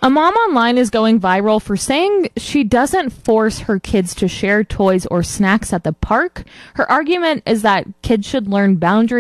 A mom online is going viral for saying she doesn't force her kids to share toys or snacks at the park. Her argument is that kids should learn boundaries